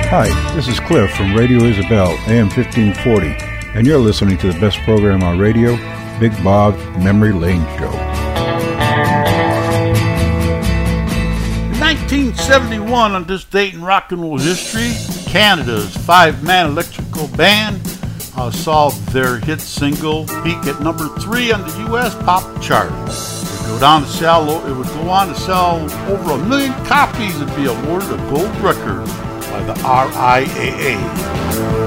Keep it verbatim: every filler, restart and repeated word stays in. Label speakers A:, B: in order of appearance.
A: Hi, this is Cliff from Radio Isabel, A M fifteen forty, and you're listening to the best program on radio, Big Bob's Memory Lane Show.
B: In nineteen seventy-one, on this date in rock and roll history, Canada's five-man electrical band uh, saw their hit single peak at number three on the U S pop chart. It would go down to sell. It would go on to sell over a million copies and be awarded a gold record by the R I A A.